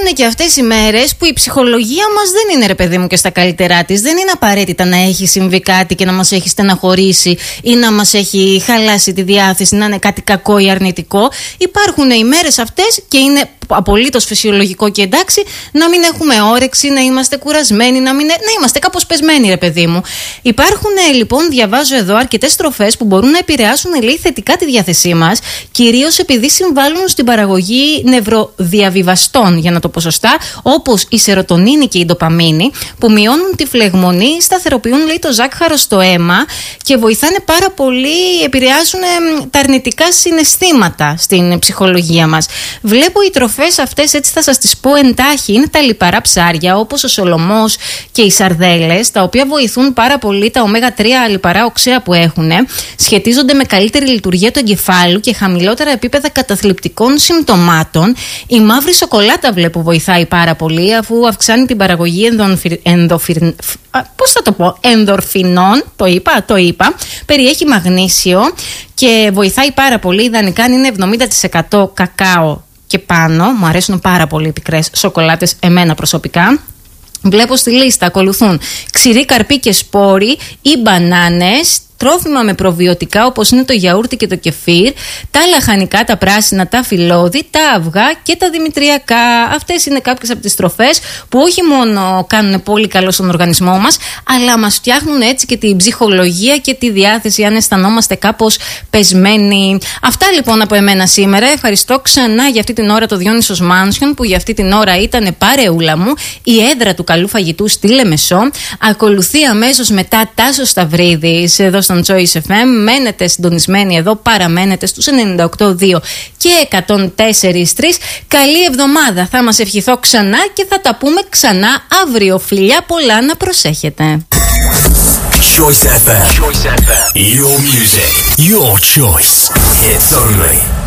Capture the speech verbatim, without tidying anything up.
και αυτές οι μέρες που η ψυχολογία μας δεν είναι, ρε παιδί μου, και στα καλύτερά της. Δεν είναι απαραίτητα να έχει συμβεί κάτι και να μας έχει στεναχωρήσει ή να μας έχει χαλάσει τη διάθεση, να είναι κάτι κακό ή αρνητικό. Υπάρχουν οι μέρες αυτές και είναι απολύτως φυσιολογικό και εντάξει να μην έχουμε όρεξη, να είμαστε κουρασμένοι, να, μην, να είμαστε κάπως πεσμένοι, ρε παιδί μου. Υπάρχουν λοιπόν, διαβάζω εδώ, αρκετές στροφές που μπορούν να επηρεάσουν, λέει, θετικά τη διάθεσή μας, κυρίως επειδή συμβάλλουν στην παραγωγή νευροδιαβιβαστών, για να το πω σωστά, όπως η σερωτονίνη και η ντοπαμίνη, που μειώνουν τη φλεγμονή, σταθεροποιούν, λέει, το ζάχαρο στο αίμα και βοηθάνε πάρα πολύ, επηρεάζουν τα αρνητικά συναισθήματα στην ψυχολογία μας. Βλέπω οι τροφές αυτές, έτσι θα σας τις πω εντάχει, είναι τα λιπαρά ψάρια όπως ο σολομός και οι σαρδέλες, τα οποία βοηθούν πάρα πολύ τα ωμέγα τρία λιπαρά οξέα που έχουν, σχετίζονται με καλύτερη λειτουργία του εγκεφάλου και χαμηλότερα επίπεδα καταθλιπτικών συμπτωμάτων. Η μαύρη σοκολάτα, βλέπω, βοηθάει πάρα πολύ, αφού αυξάνει την παραγωγή ενδοφυρ... ενδοφυρ... πώς θα το πω, ενδορφινών, το είπα, το είπα, περιέχει μαγνήσιο και βοηθάει πάρα πολύ. Ιδανικά είναι εβδομήντα τοις εκατό κακάο και πάνω. Μου αρέσουν πάρα πολύ οι πικρές σοκολάτες εμένα προσωπικά. Βλέπω στη λίστα ακολουθούν ξηρή καρπή και σπόροι ή μπανάνες, τρόφιμα με προβιωτικά όπως είναι το γιαούρτι και το κεφίρ, τα λαχανικά, τα πράσινα, τα φυλλώδη, τα αυγά και τα δημητριακά. Αυτές είναι κάποιες από τις τροφές που όχι μόνο κάνουν πολύ καλό στον οργανισμό μας, αλλά μας φτιάχνουν έτσι και την ψυχολογία και τη διάθεση αν αισθανόμαστε κάπως πεσμένοι. Αυτά λοιπόν από εμένα σήμερα. Ευχαριστώ ξανά για αυτή την ώρα το Διόνυσος Mansion, που για αυτή την ώρα ήταν παρεούλα μου, η έδρα του καλού φαγητού στη Λεμεσό. Ακολουθεί αμέσως μετά Τάσος Σταυρίδης εδώ στον Choice εφ εμ. Μένετε συντονισμένοι εδώ, παραμένετε στους ενενήντα οκτώ δύο και εκατόν τέσσερα κόμμα τρία. Καλή εβδομάδα. Θα μας ευχηθώ ξανά και θα τα πούμε ξανά αύριο. Φιλιά πολλά, να προσέχετε. Choice εφ εμ. Choice εφ εμ. Your music, your choice. Hits only.